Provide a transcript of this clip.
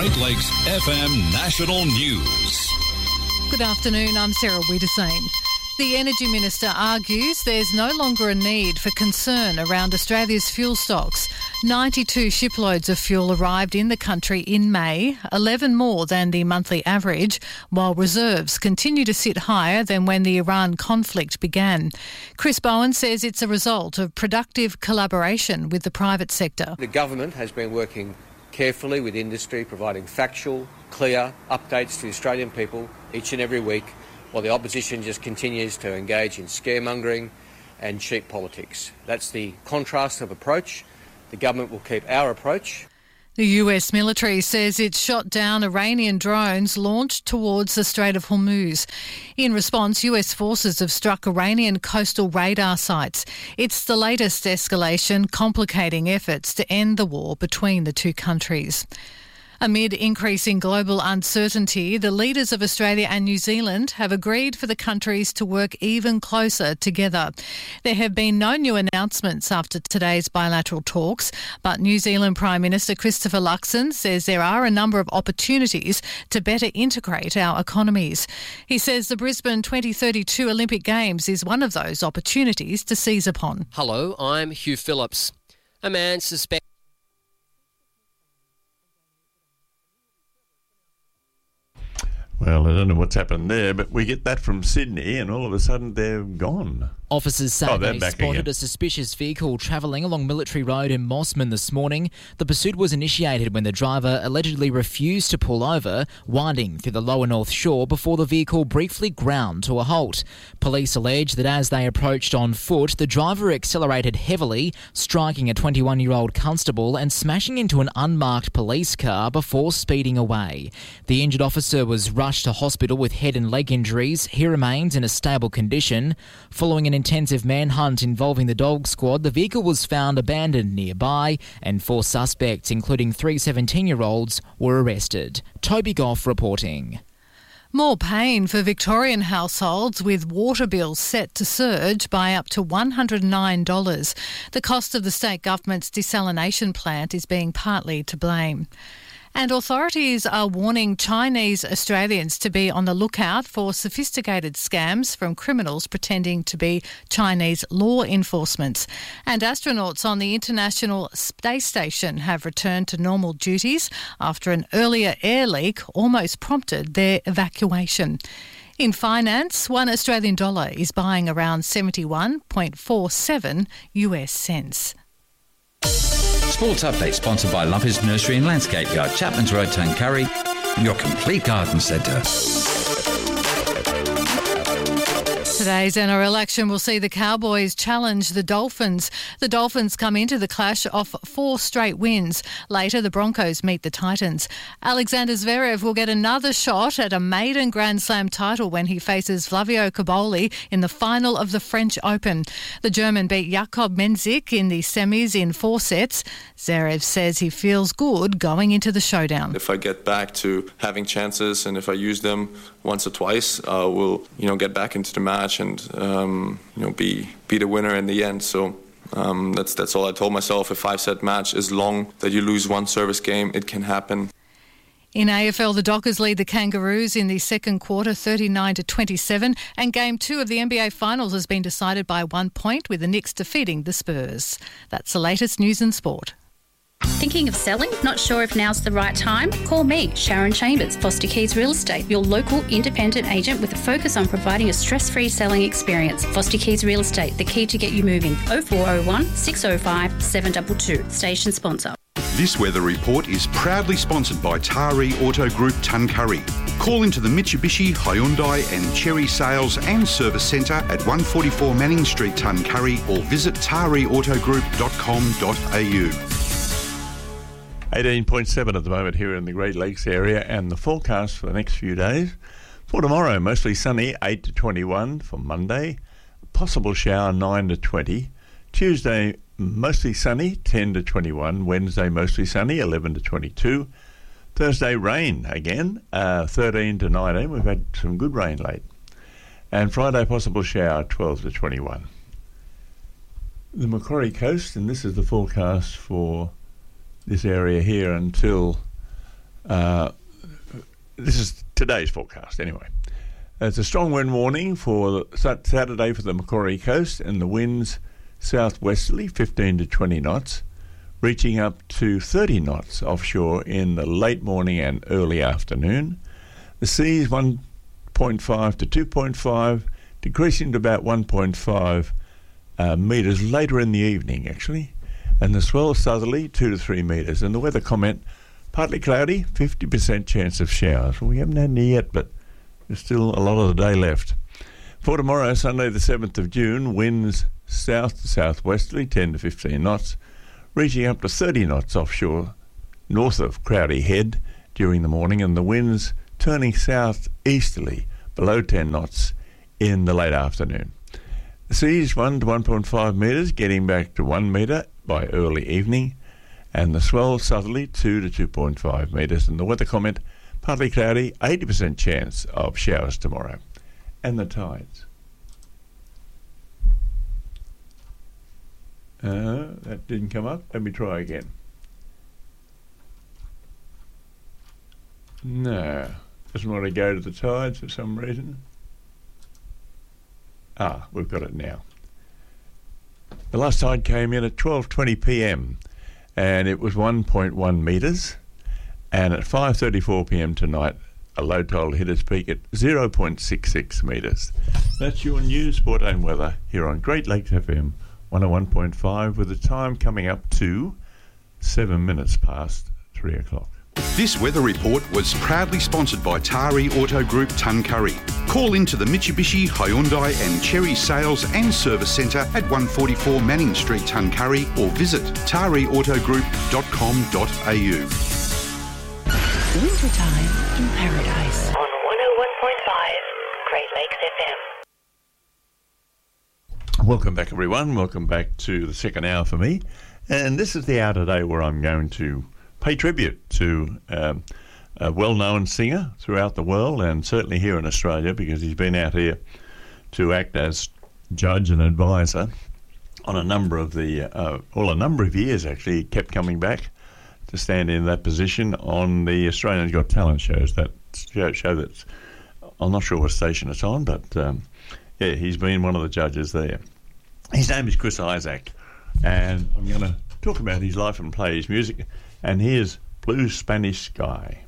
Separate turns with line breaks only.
Great Lakes FM National News.
Good afternoon, I'm Sarah Wiedersane. The Energy Minister argues there's no longer a need for concern around Australia's fuel stocks. 92 shiploads of fuel arrived in the country in May, 11 more than the monthly average, while reserves continue to sit higher than when the Iran conflict began. Chris Bowen says it's a result of productive collaboration with the private sector.
The government has been working carefully with industry, providing factual, clear updates to the Australian people each and every week, while the opposition just continues to engage in scaremongering and cheap politics. That's the contrast of approach. The government will keep our approach.
The US military says it shot down Iranian drones launched towards the Strait of Hormuz. In response, US forces have struck Iranian coastal radar sites. It's the latest escalation, complicating efforts to end the war between the two countries. Amid increasing global uncertainty, the leaders of Australia and New Zealand have agreed for the countries to work even closer together. There have been no new announcements after today's bilateral talks, but New Zealand Prime Minister Christopher Luxon says there are a number of opportunities to better integrate our economies. He says the Brisbane 2032 Olympic Games is one of those opportunities to seize upon.
Hello, I'm Hugh Phillips. A man suspected...
Well, I don't know what's happened there, but we get that from Sydney and all of a sudden they're gone.
Officers say they spotted
again.
a suspicious vehicle travelling along Military Road in Mossman this morning. The pursuit was initiated when the driver allegedly refused to pull over, winding through the lower North Shore before the vehicle briefly ground to a halt. Police allege that as they approached on foot, the driver accelerated heavily, striking a 21-year-old constable and smashing into an unmarked police car before speeding away. The injured officer was rushed to hospital with head and leg injuries. He remains in a stable condition. Following an intensive manhunt involving the dog squad, the vehicle was found abandoned nearby and 4 suspects, including 3 17-year-olds, were arrested. Toby Goff reporting.
More pain for Victorian households with water bills set to surge by up to $109. The cost of the state government's desalination plant is being partly to blame. And authorities are warning Chinese Australians to be on the lookout for sophisticated scams from criminals pretending to be Chinese law enforcement. And astronauts on the International Space Station have returned to normal duties after an earlier air leak almost prompted their evacuation. In finance, $1 Australian is buying around 71.47 US cents.
Sports Update sponsored by Lumpy's Nursery and Landscape Yard, Chapman's Road, Tuncurry, your complete garden centre.
Today's NRL action will see the Cowboys challenge the Dolphins. The Dolphins come into the clash off 4 straight wins. Later, the Broncos meet the Titans. Alexander Zverev will get another shot at a maiden Grand Slam title when he faces Flavio Cobolli in the final of the French Open. The German beat Jakob Mensik in the semis in 4 sets. Zverev says he feels good going into the showdown.
If I get back to having chances and if I use them once or twice, we'll get back into the match and be the winner in the end. So that's all I told myself. A 5-set match, as long that you lose one service game, it can happen.
In AFL, the Dockers lead the Kangaroos in the second quarter 39-27, and Game 2 of the NBA Finals has been decided by 1 point, with the Knicks defeating the Spurs. That's the latest news and sport.
Thinking of selling? Not sure if now's the right time? Call me, Sharon Chambers, Foster Keys Real Estate, your local independent agent with a focus on providing a stress-free selling experience. Foster Keys Real Estate, the key to get you moving. 0401 605 722. Station sponsor.
This weather report is proudly sponsored by Taree Auto Group Tuncurry. Call into the Mitsubishi, Hyundai and Chery Sales and Service Centre at 144 Manning Street, Tuncurry, or visit tareautogroup.com.au.
18.7 at the moment here in the Great Lakes area, and the forecast for the next few days. For tomorrow, mostly sunny, 8 to 21 for Monday. Possible shower, 9 to 20. Tuesday, mostly sunny, 10 to 21. Wednesday, mostly sunny, 11 to 22. Thursday, rain again, 13 to 19. We've had some good rain late. And Friday, possible shower, 12 to 21. The Macquarie Coast, and this is the forecast for this area here until This is today's forecast anyway. There's a strong wind warning for Saturday for the Macquarie Coast, and the winds southwesterly 15 to 20 knots, reaching up to 30 knots offshore in the late morning and early afternoon. The seas 1.5 to 2.5, decreasing to about 1.5 metres later in the evening, actually. And the swell southerly 2 to 3 metres. And the weather comment, partly cloudy, 50% chance of showers. Well, we haven't had any yet, but there's still a lot of the day left. For tomorrow, Sunday the 7th of June, winds south to southwesterly 10 to 15 knots, reaching up to 30 knots offshore north of Crowdy Head during the morning, and the winds turning southeasterly below 10 knots in the late afternoon. The seas 1 to 1.5 metres, getting back to 1 metre by early evening, and the swell southerly 2 to 2.5 metres. And the weather comment, partly cloudy, 80% chance of showers tomorrow. And the tides. That didn't come up. Let me try again. No, doesn't want to go to the tides for some reason. We've got it now. The last tide came in at 12:20 p.m. and it was 1.1 metres. And at 5:34 p.m. tonight, a low tide hit its peak at 0.66 metres. That's your news, sport and weather here on Great Lakes FM 101.5, with the time coming up to 7 minutes past 3 o'clock.
This weather report was proudly sponsored by Tari Auto Group Tuncurry. Call into the Mitsubishi, Hyundai and Cherry Sales and Service Centre at 144 Manning Street, Tuncurry, or visit tariautogroup.com.au.
Wintertime in Paradise on 101.5 Great Lakes FM.
Welcome back, everyone. Welcome back to the second hour for me. And this is the hour today where I'm going to pay tribute to a well-known singer throughout the world, and certainly here in Australia, because he's been out here to act as judge and advisor on a number of years. Actually, he kept coming back to stand in that position on the Australians Got Talent shows. That show that's, I'm not sure what station it's on, but he's been one of the judges there. His name is Chris Isaak, and I'm going to talk about his life and play his music. And here's Blue Spanish Sky.